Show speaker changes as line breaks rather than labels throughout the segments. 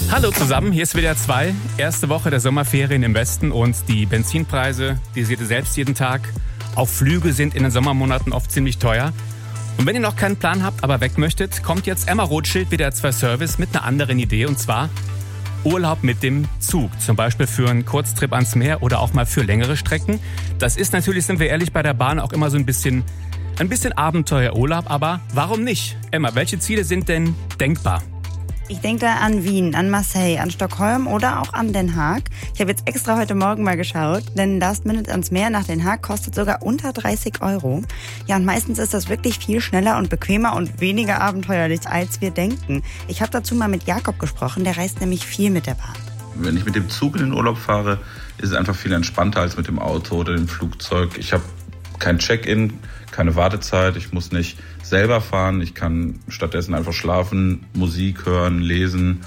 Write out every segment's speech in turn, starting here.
Hallo zusammen, hier ist WDR 2, erste Woche der Sommerferien im Westen und die Benzinpreise, die seht ihr selbst jeden Tag. Auch Flüge sind in den Sommermonaten oft ziemlich teuer. Und wenn ihr noch keinen Plan habt, aber weg möchtet, kommt jetzt Emma Rothschild, WDR 2 Service, mit einer anderen Idee, und zwar Urlaub mit dem Zug. Zum Beispiel für einen Kurztrip ans Meer oder auch mal für längere Strecken. Das ist natürlich, sind wir ehrlich, bei der Bahn auch immer so ein bisschen Abenteuerurlaub, aber warum nicht? Emma, welche Ziele sind denn denkbar?
Ich denke da an Wien, an Marseille, an Stockholm oder auch an Den Haag. Ich habe jetzt extra heute Morgen mal geschaut, denn Last Minute ans Meer nach Den Haag kostet sogar unter 30 Euro. Ja, und meistens ist das wirklich viel schneller und bequemer und weniger abenteuerlich, als wir denken. Ich habe dazu mal mit Jakob gesprochen, der reist nämlich viel mit der Bahn.
Wenn ich mit dem Zug in den Urlaub fahre, ist es einfach viel entspannter als mit dem Auto oder dem Flugzeug. Ich habe kein Check-in, keine Wartezeit, ich muss nicht selber fahren, ich kann stattdessen einfach schlafen, Musik hören, lesen,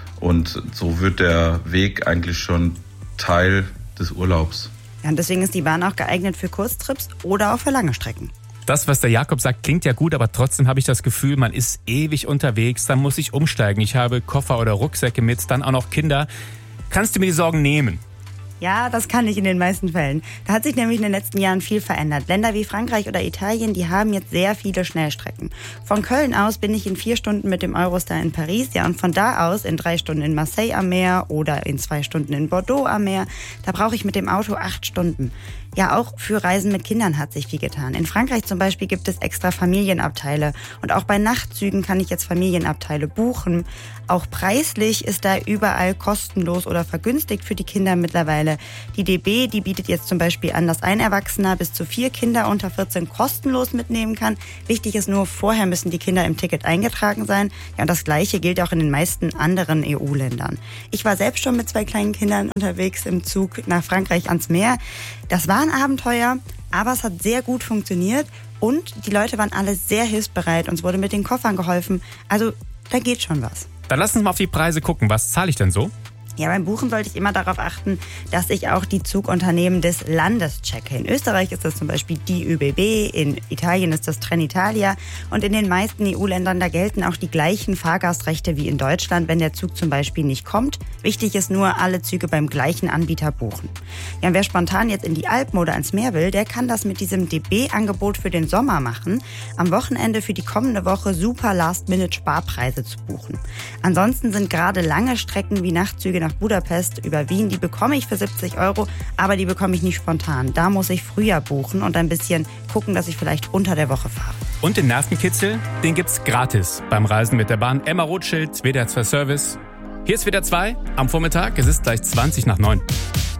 und so wird der Weg eigentlich schon Teil des Urlaubs.
Ja, und deswegen ist die Bahn auch geeignet für Kurztrips oder auch für lange Strecken.
Das, was der Jakob sagt, klingt ja gut, aber trotzdem habe ich das Gefühl, man ist ewig unterwegs, dann muss ich umsteigen. Ich habe Koffer oder Rucksäcke mit, dann auch noch Kinder. Kannst du mir die Sorgen nehmen?
Ja, das kann ich in den meisten Fällen. Da hat sich nämlich in den letzten Jahren viel verändert. Länder wie Frankreich oder Italien, die haben jetzt sehr viele Schnellstrecken. Von Köln aus bin ich in 4 Stunden mit dem Eurostar in Paris, ja, und von da aus in 3 Stunden in Marseille am Meer oder in 2 Stunden in Bordeaux am Meer. Da brauche ich mit dem Auto 8 Stunden. Ja, auch für Reisen mit Kindern hat sich viel getan. In Frankreich zum Beispiel gibt es extra Familienabteile. Und auch bei Nachtzügen kann ich jetzt Familienabteile buchen. Auch preislich ist da überall kostenlos oder vergünstigt für die Kinder mittlerweile. Die DB, die bietet jetzt zum Beispiel an, dass ein Erwachsener bis zu 4 Kinder unter 14 kostenlos mitnehmen kann. Wichtig ist nur, vorher müssen die Kinder im Ticket eingetragen sein. Ja, und das Gleiche gilt auch in den meisten anderen EU-Ländern. Ich war selbst schon mit 2 kleinen Kindern unterwegs im Zug nach Frankreich ans Meer. Das war ein Abenteuer, aber es hat sehr gut funktioniert und die Leute waren alle sehr hilfsbereit. Uns wurde mit den Koffern geholfen. Also da geht schon was.
Dann lass uns mal auf die Preise gucken. Was zahle ich denn so?
Ja, beim Buchen sollte ich immer darauf achten, dass ich auch die Zugunternehmen des Landes checke. In Österreich ist das zum Beispiel die ÖBB, in Italien ist das Trenitalia und in den meisten EU-Ländern, da gelten auch die gleichen Fahrgastrechte wie in Deutschland, wenn der Zug zum Beispiel nicht kommt. Wichtig ist nur, alle Züge beim gleichen Anbieter buchen. Ja, und wer spontan jetzt in die Alpen oder ans Meer will, der kann das mit diesem DB-Angebot für den Sommer machen. Am Wochenende für die kommende Woche super Last-Minute-Sparpreise zu buchen. Ansonsten sind gerade lange Strecken wie Nachtzüge nach Budapest über Wien, die bekomme ich für 70 Euro, aber die bekomme ich nicht spontan. Da muss ich früher buchen und ein bisschen gucken, dass ich vielleicht unter der Woche fahre.
Und den Nervenkitzel, den gibt's gratis beim Reisen mit der Bahn. Emma Rothschild, WDR 2 Service. Hier ist WDR 2 am Vormittag, es ist gleich 20 nach 9.